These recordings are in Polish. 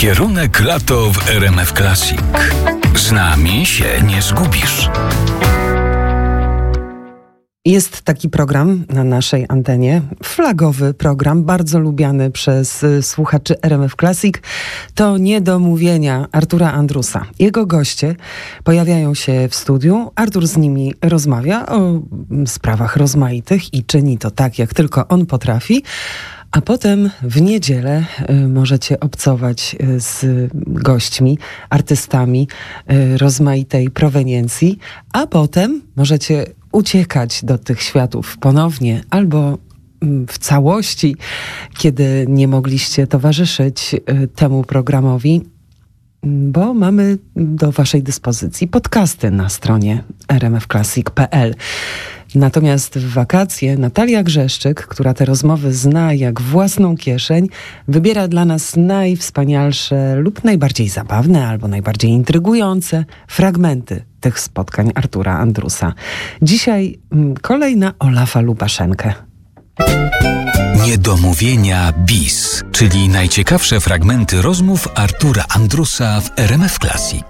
Kierunek lato w RMF Classic. Z nami się nie zgubisz. Jest taki program na naszej antenie, flagowy program, bardzo lubiany przez słuchaczy RMF Classic. To Niedomówienia Artura Andrusa. Jego goście pojawiają się w studiu. Artur z nimi rozmawia o sprawach rozmaitych i czyni to tak, jak tylko on potrafi. A potem w niedzielę możecie obcować z gośćmi, artystami rozmaitej proweniencji, a potem możecie uciekać do tych światów ponownie albo w całości, kiedy nie mogliście towarzyszyć temu programowi, bo mamy do waszej dyspozycji podcasty na stronie rmfclassic.pl. Natomiast w wakacje Natalia Grzeszczyk, która te rozmowy zna jak własną kieszeń, wybiera dla nas najwspanialsze lub najbardziej zabawne albo najbardziej intrygujące fragmenty tych spotkań Artura Andrusa. Dzisiaj kolej na Olafa Lubaszenkę. Niedomówienia bis, czyli najciekawsze fragmenty rozmów Artura Andrusa w RMF Classic.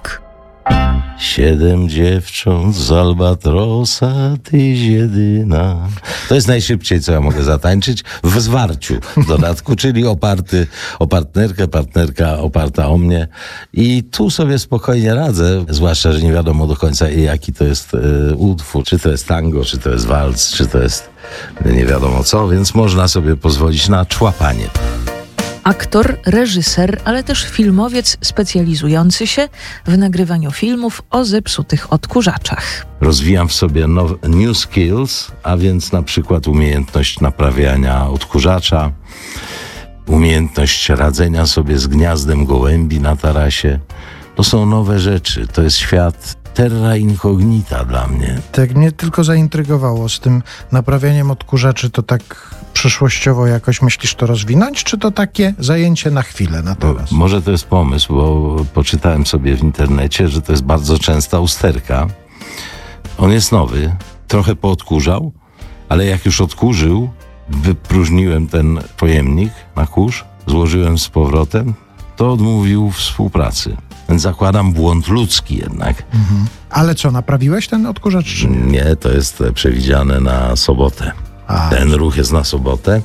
7 dziewcząt z albatrosa, tyś jedyna. To jest najszybciej, co ja mogę zatańczyć w zwarciu w dodatku, czyli oparty o partnerkę, partnerka oparta o mnie. I tu sobie spokojnie radzę, zwłaszcza, że nie wiadomo do końca, jaki to jest utwór. Czy to jest tango, czy to jest walc, czy to jest nie wiadomo co, więc można sobie pozwolić na człapanie. Aktor, reżyser, ale też filmowiec specjalizujący się w nagrywaniu filmów o zepsutych odkurzaczach. Rozwijam w sobie new skills, a więc na przykład umiejętność naprawiania odkurzacza, umiejętność radzenia sobie z gniazdem gołębi na tarasie. To są nowe rzeczy, to jest świat terra incognita dla mnie. Tak mnie tylko zaintrygowało z tym naprawianiem odkurzaczy, to tak przyszłościowo jakoś myślisz to rozwinąć, czy to takie zajęcie na chwilę, na teraz? Może to jest pomysł, bo poczytałem sobie w internecie, że to jest bardzo częsta usterka. On jest nowy, trochę poodkurzał, ale jak już odkurzył, wypróżniłem ten pojemnik na kurz, złożyłem z powrotem, to odmówił współpracy. Więc zakładam błąd ludzki jednak. Mhm. Ale co, naprawiłeś ten odkurzacz, czy nie? Nie, to jest przewidziane na sobotę. Ten ruch jest na sobotę,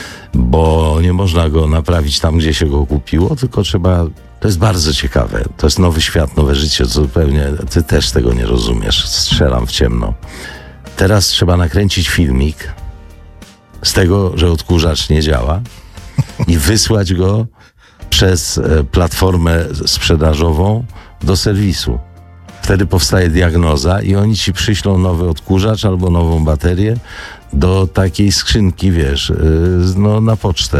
bo nie można go naprawić tam, gdzie się go kupiło, tylko trzeba... To jest bardzo ciekawe. To jest nowy świat, nowe życie. Zupełnie ty też tego nie rozumiesz. Strzelam w ciemno. Teraz trzeba nakręcić filmik z tego, że odkurzacz nie działa i wysłać go przez platformę sprzedażową do serwisu. Wtedy powstaje diagnoza i oni ci przyślą nowy odkurzacz albo nową baterię do takiej skrzynki, wiesz, na pocztę.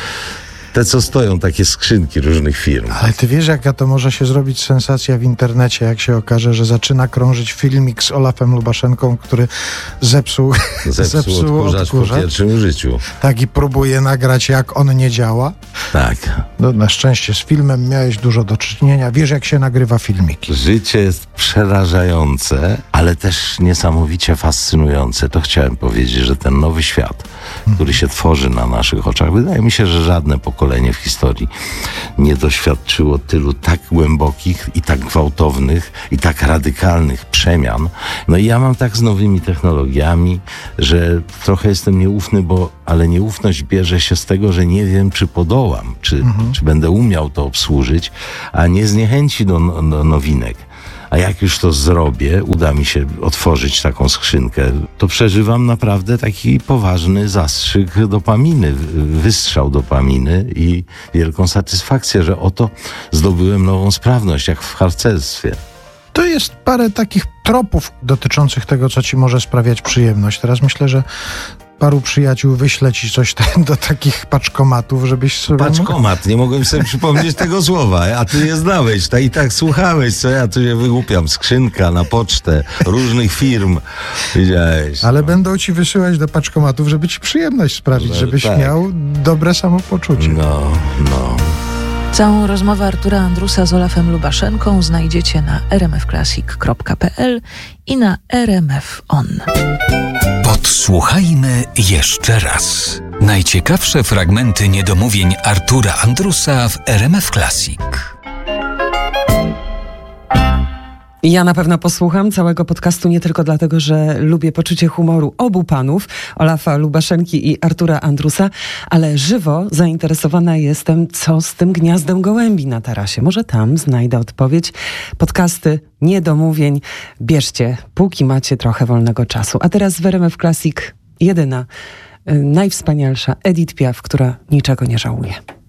Te, co stoją, takie skrzynki różnych firm. Ale ty wiesz, jaka to może się zrobić sensacja w internecie, jak się okaże, że zaczyna krążyć filmik z Olafem Lubaszenką, który zepsuł odkurzacz po pierwszym użyciu. Tak, i próbuje nagrać, jak on nie działa. Tak. No, na szczęście z filmem miałeś dużo do czynienia. Wiesz, jak się nagrywa filmiki. Życie jest przerażające, ale też niesamowicie fascynujące. To chciałem powiedzieć, że ten nowy świat, który się tworzy na naszych oczach, wydaje mi się, że żadne pokolenie w historii nie doświadczyło tylu tak głębokich i tak gwałtownych i tak radykalnych przemian. No i ja mam tak z nowymi technologiami, że trochę jestem nieufny, ale nieufność bierze się z tego, że nie wiem, czy podołam, czy będę umiał to obsłużyć, a nie zniechęci do nowinek. A jak już to zrobię, uda mi się otworzyć taką skrzynkę, to przeżywam naprawdę taki poważny zastrzyk dopaminy, wystrzał dopaminy i wielką satysfakcję, że oto zdobyłem nową sprawność, jak w harcerstwie. To jest parę takich tropów dotyczących tego, co ci może sprawiać przyjemność. Teraz myślę, że paru przyjaciół wyśle ci coś do takich paczkomatów, żebyś sobie... Paczkomat, nie mogłem sobie przypomnieć tego słowa, a ty je znałeś, i tak słuchałeś, co ja tu się wygłupiam. Skrzynka na pocztę różnych firm, widziałeś. Ale będą ci wysyłać do paczkomatów, żeby ci przyjemność sprawić, żebyś miał dobre samopoczucie. No. Całą rozmowę Artura Andrusa z Olafem Lubaszenką znajdziecie na rmfclassic.pl i na RMF On. Podsłuchajmy jeszcze raz. Najciekawsze fragmenty niedomówień Artura Andrusa w RMF Classic. Ja na pewno posłucham całego podcastu nie tylko dlatego, że lubię poczucie humoru obu panów, Olafa Lubaszenki i Artura Andrusa, ale żywo zainteresowana jestem, co z tym gniazdem gołębi na tarasie. Może tam znajdę odpowiedź. Podcasty niedomówień bierzcie, póki macie trochę wolnego czasu. A teraz w RMF Classic jedyna, najwspanialsza Edith Piaf, która niczego nie żałuje.